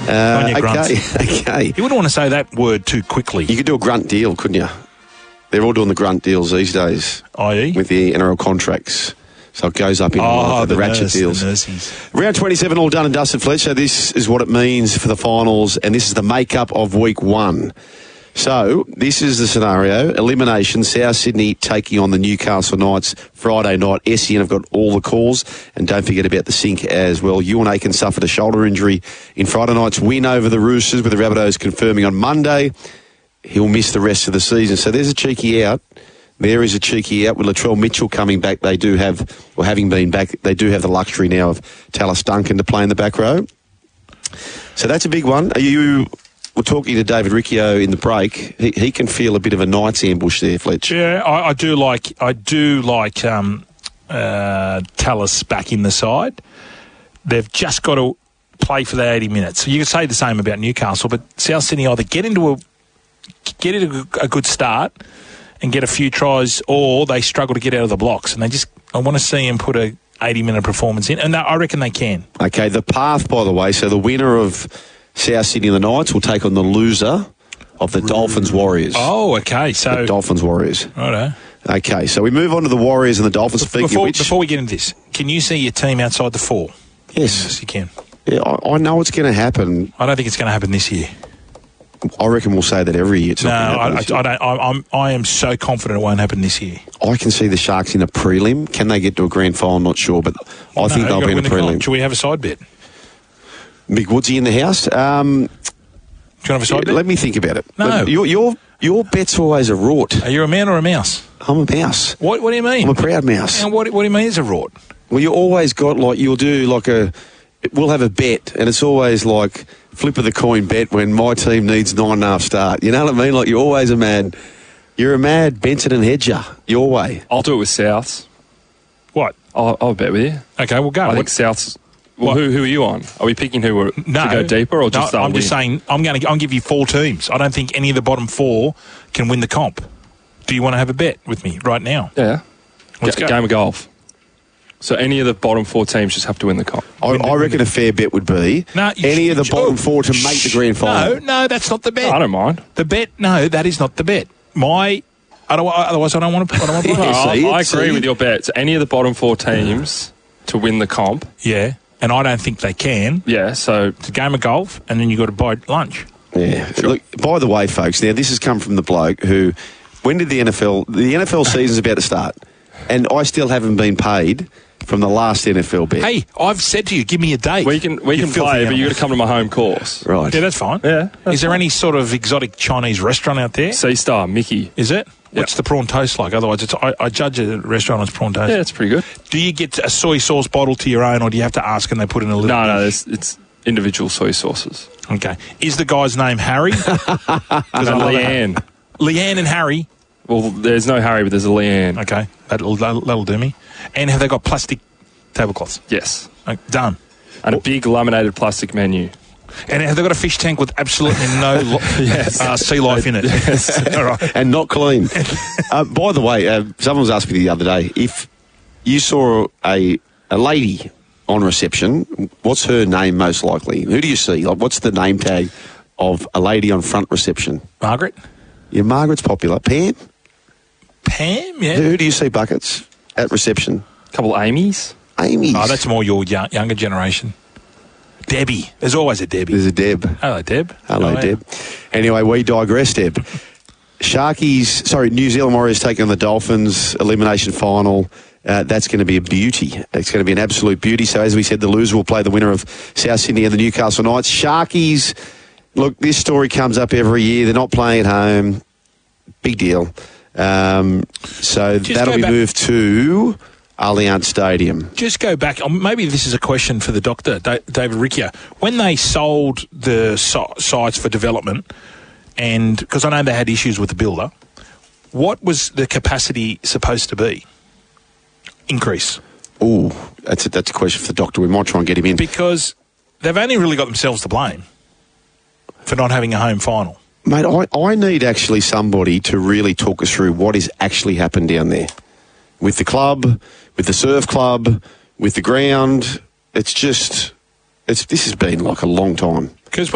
On your grunts. Okay. You wouldn't want to say that word too quickly. You could do a grunt deal, couldn't you? They're all doing the grunt deals these days. I.e.? With the NRL contracts. So it goes up in the ratchet deals. Round 27 all done and dusted, Fletch. So this is what it means for the finals, and this is the makeup of week 1. So this is the scenario. Elimination, South Sydney taking on the Newcastle Knights Friday night. Essien have got all the calls. And don't forget about the sink as well. Ewan Aiken suffered a shoulder injury in Friday night's win over the Roosters, with the Rabbitohs confirming on Monday he'll miss the rest of the season. So there's a cheeky out. There is a cheeky out with Latrell Mitchell coming back. They do have, or having been back, they do have the luxury now of Tallis Duncan to play in the back row. So that's a big one. We're talking to David Riccio in the break. He can feel a bit of a Knights ambush there, Fletch. Yeah, I do like Tallis back in the side. They've just got to play for the 80 minutes. You could say the same about Newcastle, but South Sydney either get into a good start and get a few tries, or they struggle to get out of the blocks. And I want to see them put a 80-minute performance in, and I reckon they can. Okay, the path, by the way, so the winner of South Sydney and the Knights will take on the loser of the Dolphins Warriors. Oh, okay. So the Dolphins Warriors. Righto. Okay, so we move on to the Warriors and the Dolphins. Before we get into this, can you see your team outside the 4? Yes, you can. Yeah, I know it's going to happen. I don't think it's going to happen this year. I reckon we'll say that every year. I don't. I am so confident it won't happen this year. I can see the Sharks in a prelim. Can they get to a grand final? I'm not sure, but I think they'll be in a prelim. Should we have a side bet? Big Woodsy in the house. Do you want to have a side bet? Let me think about it. No. Your bet's always a rort. Are you a man or a mouse? I'm a mouse. What do you mean? I'm a proud mouse. And what do you mean it's a rort? Well, you always got you'll do we'll have a bet, and it's always like flip of the coin bet when my team needs 9.5 start. You know what I mean? Like, you're always you're a mad Benson and Hedger, your way. I'll do it with Souths. What? I'll bet with you. Okay, we'll go. I think Souths. Well, who are you on? Are we picking to go deeper, or just I'm just saying I'll give you 4 teams. I don't think any of the bottom 4 can win the comp. Do you want to have a bet with me right now? Yeah. Let's go. Game of golf. So any of the bottom 4 teams just have to win the comp. I reckon a fair bet would be any of the bottom 4 to make the grand final. No, that's not the bet. I don't mind. The bet, no, that is not the bet. Otherwise I don't want to. I agree with your bet. So any of the bottom 4 teams to win the comp. Yeah, and I don't think they can. Yeah, so it's a game of golf, and then you got to buy lunch. Yeah. Sure. Look, by the way, folks, now this has come from the bloke who, when did the NFL season's about to start, and I still haven't been paid from the last NFL bet. Hey, I've said to you, give me a date. We can play, but you've got to come to my home course. Right. Yeah, that's fine. Yeah. Is there any sort of exotic Chinese restaurant out there? Sea Star, Mickey. Is it? Yep. What's the prawn toast like? Otherwise, I judge a restaurant on its prawn toast. Yeah, it's pretty good. Do you get a soy sauce bottle to your own, or do you have to ask and they put in a little No, it's individual soy sauces. Okay. Is the guy's name Harry? Leanne. Leanne and Harry? Well, there's no Harry, but there's a Leanne. Okay. That'll do me. And have they got plastic tablecloths? Yes. Done. And a big laminated plastic menu. And have they got a fish tank with absolutely no sea life in it? Yes. All right. And not clean. By the way, someone was asking me the other day, if you saw a lady on reception, what's her name most likely? Who do you see? What's the name tag of a lady on front reception? Margaret? Yeah, Margaret's popular. Pam? Pam, yeah. Who do you see buckets at reception? A couple Amy's. Amy's. Oh, that's more your younger generation. Debbie. There's always a Debbie. There's a Deb. Hello, Deb. Hello, Deb. Anyway, we digress, Deb. New Zealand Warriors taking on the Dolphins, elimination final. That's going to be a beauty. It's going to be an absolute beauty. So, as we said, the loser will play the winner of South Sydney and the Newcastle Knights. Sharkies, look, this story comes up every year. They're not playing at home. Big deal. So that'll be moved to Allianz Stadium. Just go back. Maybe this is a question for the doctor, David Riccio. When they sold the sites for development, and because I know they had issues with the builder, what was the capacity supposed to be? Increase. Oh, that's a question for the doctor. We might try and get him in. Because they've only really got themselves to blame for not having a home final. Mate, I need actually somebody to really talk us through what has actually happened down there. With the club, with the surf club, with the ground. This has been like a long time.